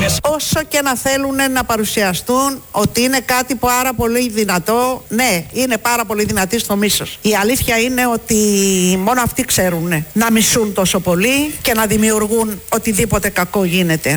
Όσο και να θέλουν να παρουσιαστούν ότι είναι κάτι πάρα πολύ δυνατό, ναι, είναι πάρα πολύ δυνατοί στο μίσος. Η αλήθεια είναι ότι μόνο αυτοί ξέρουν να μισούν τόσο πολύ και να δημιουργούν οτιδήποτε κακό γίνεται.